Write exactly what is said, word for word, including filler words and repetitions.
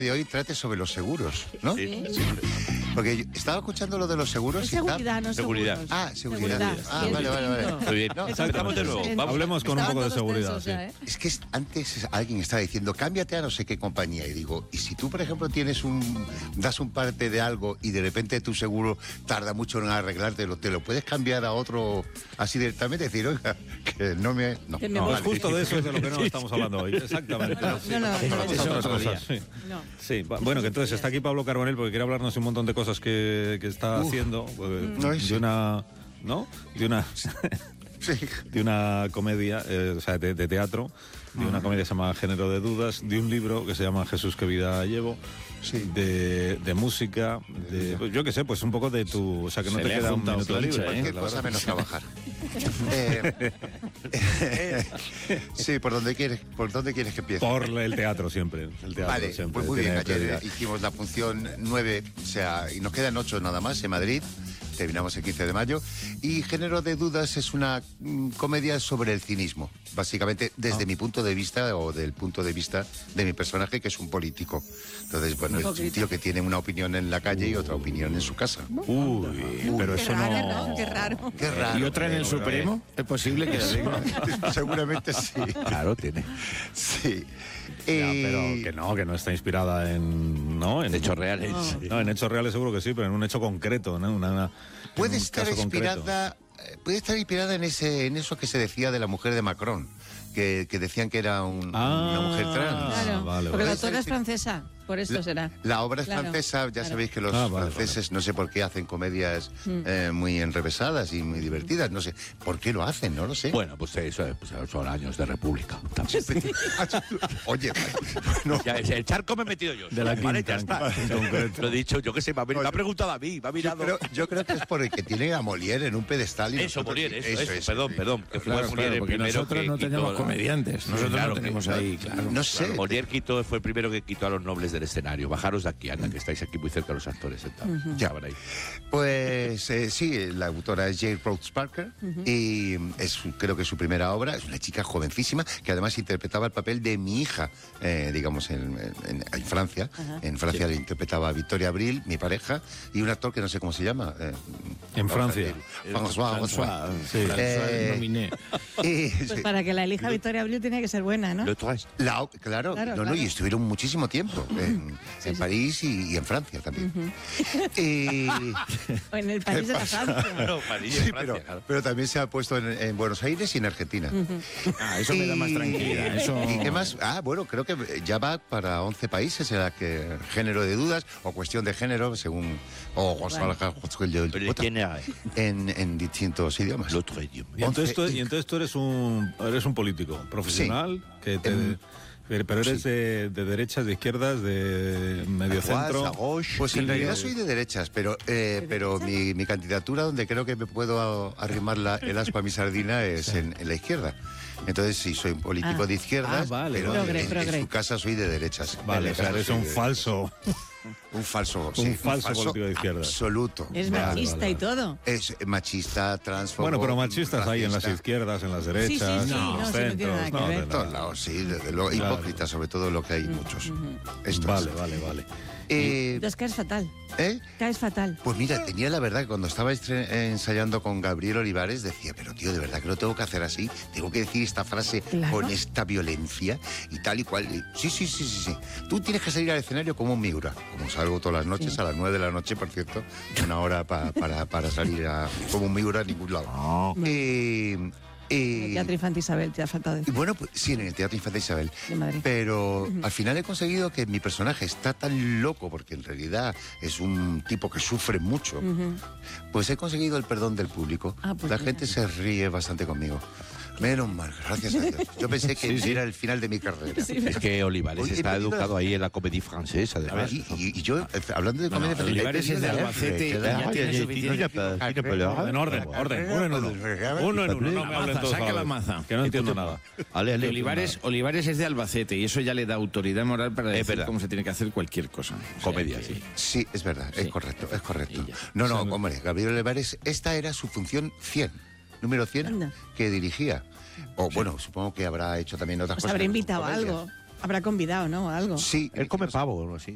de hoy trate sobre los seguros, ¿no? Sí. Sí. Porque yo estaba escuchando lo de los seguros. Es y tal. seguridad, no Seguridad. seguros. Ah, seguridad. Seguridad, Ah, sí, es vale, vale, vale. distinto. Muy bien. No, Saltamos de nuevo. Vamos. Hablemos con un Estaban poco de todos seguridad. tensos Sí. ya, ¿eh? Es que es- antes alguien estaba diciendo, cámbiate a no sé qué compañía. Y digo, ¿y si tú, por ejemplo, tienes un, das un parte de algo y de repente tu seguro tarda mucho en arreglártelo, te lo puedes cambiar a otro así directamente? Decir, oiga, que no me... No, Que me No, voy. es justo de eso es de lo que no estamos hablando hoy. Exactamente. No, no, no, no, Hablamos de no, otras no, cosas, sí. No. Sí, va- bueno, que entonces está aquí Pablo Carbonell porque quiere hablarnos de un montón de cosas que, que está Uf. haciendo. eh, Ay, de sí. una. ¿No? De una. Sí. de una comedia, eh, o sea, de, de teatro, de una comedia que se llama Género de Dudas, de un libro que se llama Jesús, qué vida llevo, Sí. de, de música, de, pues, yo qué sé, pues un poco de tu... O sea, que no Se te le ha queda un juntado minuto plancha, libre. ¿eh? Cualquier la cosa verdad. menos trabajar. Eh, sí, ¿por dónde quieres, por dónde quieres que empiece? Por el teatro siempre. El teatro Vale, siempre pues muy bien. tiene Ayer prioridad. hicimos la función nueve, o sea, y nos quedan ocho nada más en Madrid. Terminamos el quince de mayo. Y Género de Dudas es una mm, comedia sobre el cinismo. Básicamente, desde Ah. mi punto de vista o del punto de vista de mi personaje, que es un político. Entonces, bueno, es un tío que tiene una opinión en la calle y otra opinión en su casa. Uy, pero Qué eso raro, no... ¿no? Qué raro. Qué raro. ¿Y otra en el pero, Supremo? ¿Es posible que sí? eh, Seguramente sí. Claro, tiene. Sí. Ya, Eh, pero que no, que no está inspirada en... ¿no? En Hechos reales. No, en hechos reales seguro que sí, pero en un hecho concreto, ¿no? Una, una- Puede en un estar caso concreto. inspirada, eh, puede estar inspirada en ese, en eso que se decía de la mujer de Macron, que, que decían que era un- Ah, una mujer trans. Claro, vale, porque vale. la autora es francesa, por eso La, será. la obra es Claro, francesa, ya claro. sabéis que los Ah, vale, franceses no sé por qué hacen comedias eh, muy enrevesadas y muy divertidas, no sé por qué lo hacen, no lo sé. Bueno, pues eso pues son años de república. también. Oye, bueno, Ya, el charco me he metido yo. De la Vale, quinta, ya está. en concreto. Lo he dicho, yo qué sé, me ha, me ha preguntado a mí, me ha yo mirado. creo, yo creo que es porque tiene a Molière en un pedestal. Y Eso, nosotros- Molière, eso, eso, es. perdón, perdón. Que fue Claro, Molière claro, el porque primero nosotros que no quitó tenemos la- comediantes, nosotros Claro no que- tenemos ahí, claro. No sé. Molière quitó, fue el primero que quitó a los nobles del escenario. Bajaros de aquí, anda, que estáis aquí muy cerca de los actores sentados. Ya. Estaban ahí. Pues eh, sí, la autora es Jane Rhodes Parker y es su- creo que es su primera obra. Es una chica jovencísima que además interpretaba el papel de mi hija, eh, digamos, en, en- en Francia. En Francia le interpretaba a Victoria Abril, mi pareja, y un actor que no sé cómo se llama. eh, En vamos a Francia. decir, François, François, Sí. François Eh, Nominé. Y- Pues para que la elija Victoria Abril tiene que ser buena, ¿no? Lo traes. La- claro, Claro, no, no, claro. y estuvieron muchísimo tiempo en, en París y, y en Francia también. Y- O en el país de la Francia. Claro, París, sí, Francia, pero, claro. pero también se ha puesto en, en Buenos Aires y en Argentina. Ah, eso me da más Y- tranquilidad. Eso... ¿Y qué más? Ah, bueno, creo que ya va para once países en la que género de dudas o cuestión de género, según o Bueno. Pero ¿quién era? en, en distintos idiomas. L'autre idioma. Y entonces, tú, once y entonces tú eres un eres un político profesional que te, Em, pero eres sí. de, de derechas, de izquierdas, de medio centro. Pues en realidad soy de derechas, pero eh, pero mi, mi candidatura donde creo que me puedo arrimar la, el aspa a mi sardina es en, en la izquierda. Entonces sí, soy un político Ah. de izquierdas, Ah, vale, pero vale. en, Progre, en progre. su casa soy de derechas. Vale, En o sea, casa eres soy un de- falso. Un falso, sí, un falso político de izquierda. Absoluto. Es Vale, machista vale, y vale. todo. Es machista, transfobo. Bueno, pero machistas hay en las racista. izquierdas, en las derechas, Sí, sí, sí, en no, los sí, no tiene centros. nada que no, ver. de En todos nada. lados, sí, desde luego. Claro. Hipócritas, sobre todo lo que hay muchos. Esto Vale, es. vale, vale. Eh, Entonces caes fatal. ¿eh? Caes fatal. Pues mira, tenía la verdad que cuando estaba estre- ensayando con Gabriel Olivares decía, pero tío, de verdad que lo tengo que hacer así, tengo que decir esta frase Claro. con esta violencia y tal y cual. Y, sí, sí, sí, sí, sí. Tú tienes que salir al escenario como un Miura, como salgo todas las noches, a las nueve de la noche, por cierto, una hora pa- para, para salir a, como un Miura a ningún lado. Eh, eh, El Teatro Infante Isabel, te ha faltado y decir. bueno, pues sí, en el Teatro Infante Isabel. De Madrid. Pero al final he conseguido que mi personaje está tan loco, porque en realidad es un tipo que sufre mucho, pues he conseguido el perdón del público. Ah, pues La mira. gente se ríe bastante conmigo. Menos mal, gracias a Dios. Yo pensé que era el final de mi carrera. Es que Olivares Oye, está he venido educado a- ahí en la comédie francesa, además. Y, y- y yo, eh, hablando de comedia no, Olivares es de Albacete y ya tiene suficiente. En orden, orden, uno en uno. Uno en uno, no me hablen Maza, todos a saca la la vez, maza. que no entiendo nada. Ale, ale. Olivares, Olivares es de Albacete y eso ya le da autoridad moral para Es decir verdad. cómo se tiene que hacer cualquier cosa. O sea, Comedia, que- sí. Sí, es verdad, es Sí. correcto, es correcto. Y ya. No, no, hombre, Gabriel Olivares, esta era su función cien, número cien, Anda. que dirigía. O bueno, supongo que habrá hecho también otras Os cosas. habrá en sus invitado a comedias. algo. Habrá convidado, ¿no? A algo. Sí, Él come pavo o algo así.